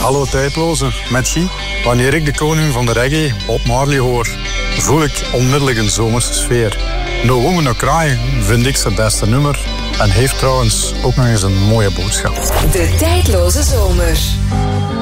Hallo tijdloze, met Guy. Wanneer ik de koning van de reggae, Bob Marley, hoor, voel ik onmiddellijk een zomerse sfeer. No Woman No Cry vind ik zijn beste nummer en heeft trouwens ook nog eens een mooie boodschap. De tijdloze zomer.